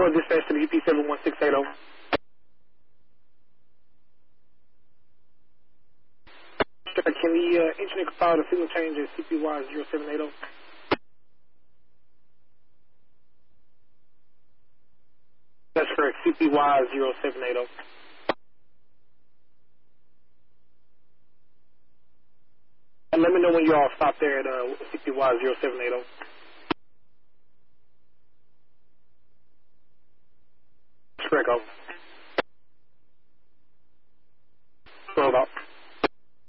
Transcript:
4 dispatch to the UP 71680. Can the engineer compile the signal change at CPY 0780? That's correct, CPY 0780. And let me know when you all stop there at CPY 0780. That's correct, over. Roll out.